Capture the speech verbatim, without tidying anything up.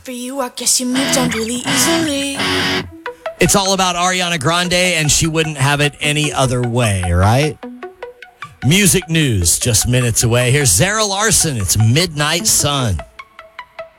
For you, I guess you moved on really easily. It's all about Ariana Grande, and she wouldn't have it any other way, right? Music news just minutes away. Here's Zara Larsson. It's Midnight Sun.